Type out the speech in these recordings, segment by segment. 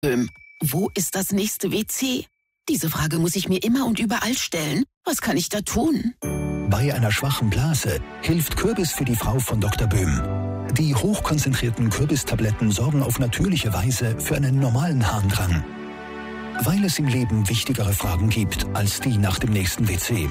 Wo ist das nächste WC? Diese Frage muss ich mir immer und überall stellen. Was kann ich da tun? Bei einer schwachen Blase hilft Kürbis für die Frau von Dr. Böhm. Die hochkonzentrierten Kürbistabletten sorgen auf natürliche Weise für einen normalen Harndrang. Weil es im Leben wichtigere Fragen gibt als die nach dem nächsten WC.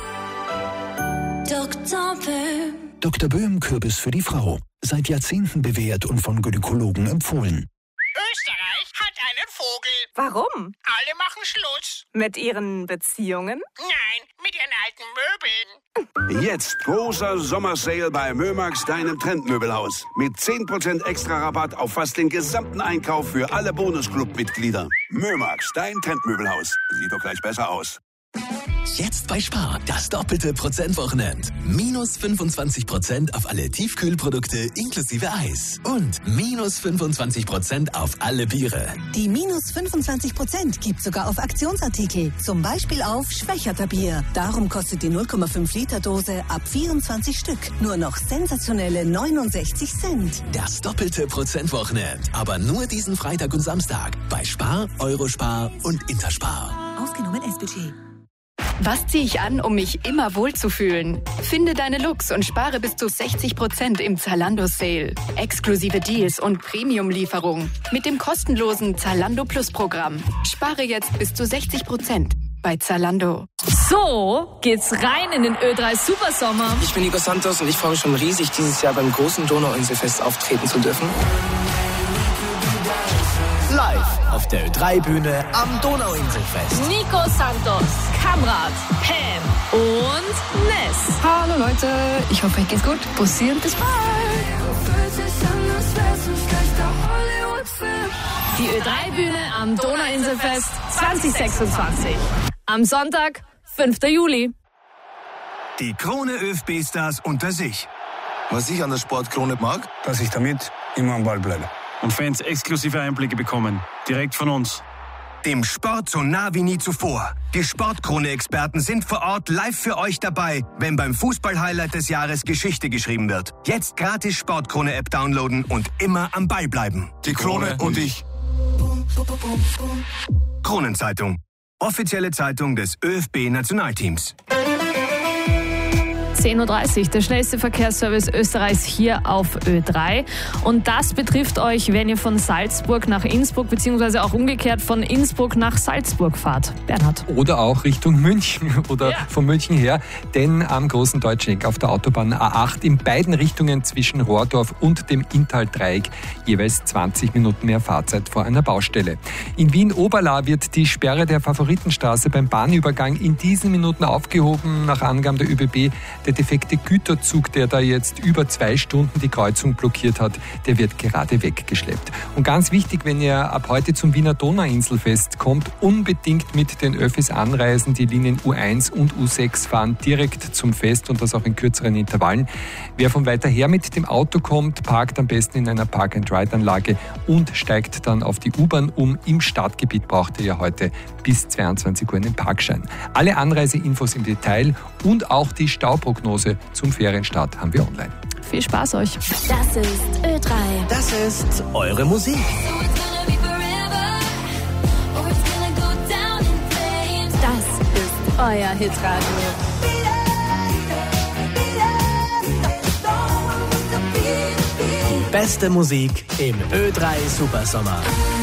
Dr. Böhm. Dr. Böhm Kürbis für die Frau. Seit Jahrzehnten bewährt und von Gynäkologen empfohlen. Österreich hat einen Vogel. Warum? Alle machen Schluss. Mit ihren Beziehungen? Nein, mit ihren alten Möbeln. Jetzt großer Sommersale bei Mömax, deinem Trendmöbelhaus. Mit 10% extra Rabatt auf fast den gesamten Einkauf für alle Bonusclub-Mitglieder. Mömax, dein Trendmöbelhaus. Sieht doch gleich besser aus. Jetzt bei Spar, das doppelte Prozentwochenend. Minus 25% auf alle Tiefkühlprodukte inklusive Eis. Und minus 25% auf alle Biere. Die minus 25% gibt sogar auf Aktionsartikel. Zum Beispiel auf Schwächerter Bier. Darum kostet die 0,5 Liter Dose ab 24 Stück nur noch sensationelle 69 Cent. Das doppelte Prozentwochenend. Aber nur diesen Freitag und Samstag. Bei Spar, Eurospar und Interspar. Ausgenommen S-Budget. Was ziehe ich an, um mich immer wohlzufühlen? Finde deine Looks und spare bis zu 60% im Zalando-Sale. Exklusive Deals und Premium-Lieferung mit dem kostenlosen Zalando Plus-Programm. Spare jetzt bis zu 60% bei Zalando. So geht's rein in den Ö3 Supersommer. Ich bin Nico Santos und ich freue mich schon riesig, dieses Jahr beim großen Donauinselfest auftreten zu dürfen. Live auf der Ö3-Bühne am Donauinselfest. Nico Santos, Kamrat, Pam und Ness. Hallo Leute, ich hoffe, euch geht's gut. Bussi und bis bald. Die Ö3-Bühne am Donauinselfest 2026. Am Sonntag, 5. Juli. Die Krone ÖFB-Stars unter sich. Was ich an der Sportkrone mag, dass ich damit immer am Ball bleibe. Und Fans exklusive Einblicke bekommen. Direkt von uns. Dem Sport so nah wie nie zuvor. Die Sportkrone-Experten sind vor Ort live für euch dabei, wenn beim Fußball-Highlight des Jahres Geschichte geschrieben wird. Jetzt gratis Sportkrone-App downloaden und immer am Ball bleiben. Die Krone und ich. Kronenzeitung. Offizielle Zeitung des ÖFB-Nationalteams. 10.30 Uhr, der schnellste Verkehrsservice Österreichs hier auf Ö3. Und das betrifft euch, wenn ihr von Salzburg nach Innsbruck beziehungsweise auch umgekehrt von Innsbruck nach Salzburg fahrt. Bernhard. Oder auch Richtung München oder von München her. Denn am großen Deutscheneck auf der Autobahn A8 in beiden Richtungen zwischen Rohrdorf und dem Inntal-Dreieck jeweils 20 Minuten mehr Fahrzeit vor einer Baustelle. In Wien-Oberla wird die Sperre der Favoritenstraße beim Bahnübergang in diesen Minuten aufgehoben. Nach Angaben der ÖBB, der defekte Güterzug, der da jetzt über 2 Stunden die Kreuzung blockiert hat, der wird gerade weggeschleppt. Und ganz wichtig, wenn ihr ab heute zum Wiener Donauinselfest kommt, unbedingt mit den Öffis anreisen. Die Linien U1 und U6 fahren direkt zum Fest und das auch in kürzeren Intervallen. Wer von weiter her mit dem Auto kommt, parkt am besten in einer Park-and-Ride-Anlage und steigt dann auf die U-Bahn um. Im Stadtgebiet braucht ihr ja heute bis 22 Uhr einen Parkschein. Alle Anreiseinfos im Detail und auch die Stauprognose zum Ferienstart haben wir online. Viel Spaß euch. Das ist Ö3. Das ist eure Musik. Das ist euer Hitradio. Die beste Musik im Ö3 Supersommer.